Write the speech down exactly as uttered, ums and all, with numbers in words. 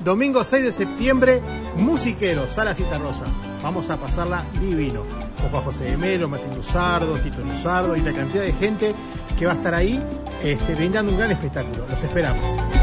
Domingo seis de septiembre, Musiquero, Sala Citarrosa. Vamos a pasarla divino. Con Juan José de Melo, Martín Luzardo, Tito Luzardo y la cantidad de gente que va a estar ahí este, brindando un gran espectáculo. Los esperamos.